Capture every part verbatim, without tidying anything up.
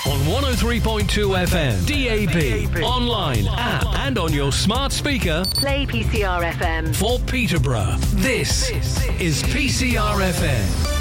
on one oh three point two F M, D A B, online, app, and on your smart speaker. Play P C R F M. For Peterborough, this is P C R F M.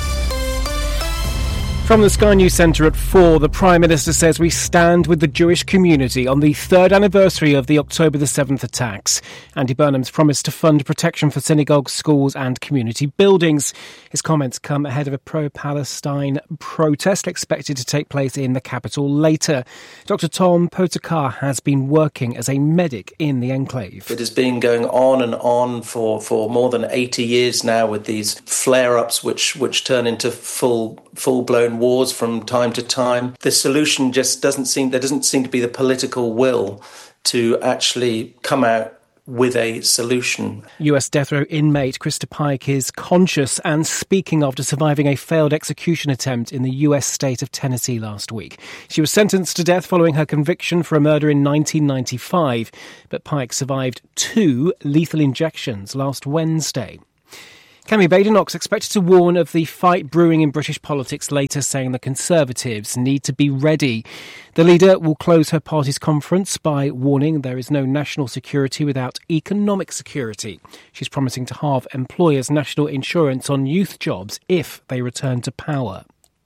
From the Sky News Centre at four, the Prime Minister says we stand with the Jewish community on the third anniversary of the October the seventh attacks. Andy Burnham's promised to fund protection for synagogues, schools and community buildings. His comments come ahead of a pro-Palestine protest expected to take place in the capital later. Doctor Tom Potakar has been working as a medic in the enclave. It has been going on and on for, for more than eighty years now, with these flare-ups which, which turn into full full-blown wars from time to time. The solution just doesn't seem, there doesn't seem to be the political will to actually come out with a solution. U S death row inmate Krista Pike is conscious and speaking after surviving a failed execution attempt in the U S state of Tennessee last week. She was sentenced to death following her conviction for a murder in nineteen ninety-five, but Pike survived two lethal injections last Wednesday. Cammy Badenoch's expected to warn of the fight brewing in British politics later, saying the Conservatives need to be ready. The leader will close her party's conference by warning there is no national security without economic security. She's promising to halve employers' national insurance on youth jobs if they return to power.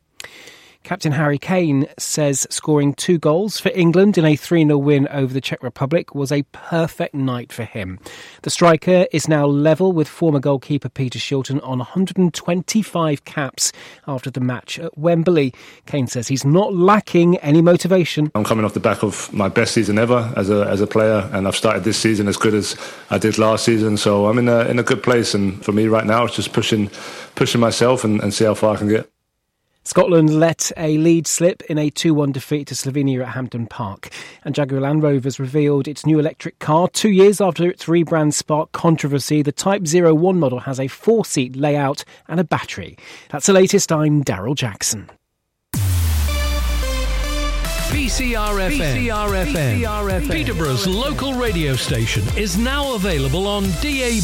Captain Harry Kane says scoring two goals for England in a three nil win over the Czech Republic was a perfect night for him. The striker is now level with former goalkeeper Peter Shilton on one hundred twenty-five caps after the match at Wembley. Kane says he's not lacking any motivation. I'm coming off the back of my best season ever as a as a player, and I've started this season as good as I did last season, so I'm in a in a good place, and for me right now it's just pushing pushing myself and, and see how far I can get. Scotland let a lead slip in a two one defeat to Slovenia at Hampden Park. And Jaguar Land Rovers revealed its new electric car two years after its rebrand sparked controversy. The Type zero one model has a four-seat layout and a battery. That's the latest. I'm Daryl Jackson. P C R F M, P C R F M, P C R F M, Peterborough's local radio station, is now available on D A B.